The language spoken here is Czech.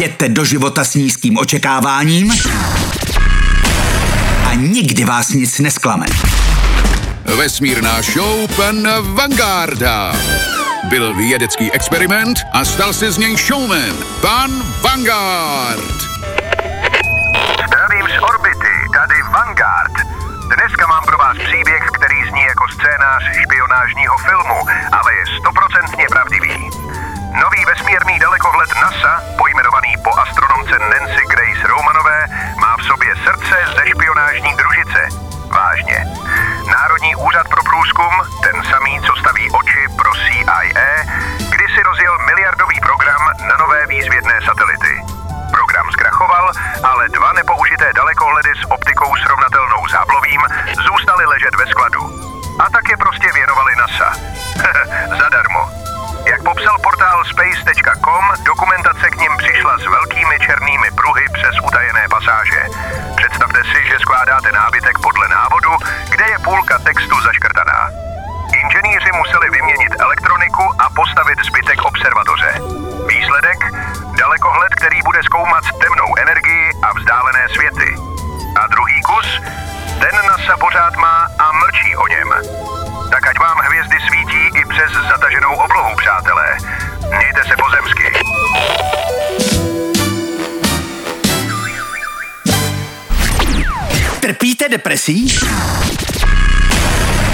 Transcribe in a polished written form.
Jděte do života s nízkým očekáváním a nikdy vás nic nesklame. Vesmírná show pana Vangarda. Byl vědecký experiment a stal se z něj showman, pan Vanguard. Zdravím z orbity, tady Vanguard. Dneska mám pro vás příběh, který zní jako scénář špionážního filmu, ale je 100% pravdivý. Nový vesmírný dalekohled NASA, pojmenovaný po astronomce Nancy Grace Romanové, má v sobě srdce ze špionážní družice. Vážně. Národní úřad pro průzkum, ten samý, co staví oči pro CIA, kdysi rozjel miliardový program na nové výzvědné satelity. Program zkrachoval, ale 2 nepoužité dalekohledy s optikou srovnatelnou s Hubblovým zůstaly ležet ve skladu. A tak je prostě věnovali NASA. Zadarmo. Jak popsal portál space.com, dokumentace k nim přišla s velkými černými pruhy přes utajené pasáže. Představte si, že skládáte nábytek podle návodu, kde je půlka textu zaškrtaná. Inženýři museli vyměnit elektroniku a postavit zbytek observatoře. Výsledek? Dalekohled, který bude zkoumat temnou energii a vzdálené světy. A druhý kus? Ten NASA pořád má a mlčí o něm. Tak ať vám hvězdy svítí i přes zataženou oblohu, přátelé. Mějte se pozemsky. Trpíte depresí?